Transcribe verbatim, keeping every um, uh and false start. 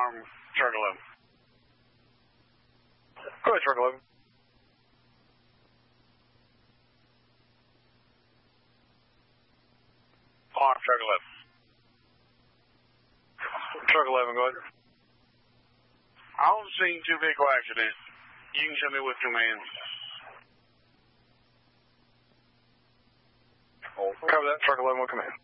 arm, truck eleven. Go ahead, truck eleven. Arm, truck eleven. Truck eleven, go ahead. I was seeing two vehicle accident. You can show me with two men. Cover that, truck eleven will come in.